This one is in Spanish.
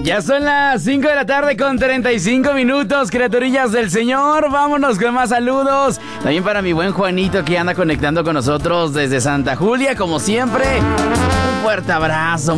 Ya son las 5 de la tarde con 35 minutos, criaturillas del Señor. Vámonos con más saludos. También para mi buen Juanito que anda conectando con nosotros desde Santa Julia, como siempre. Un fuerte abrazo.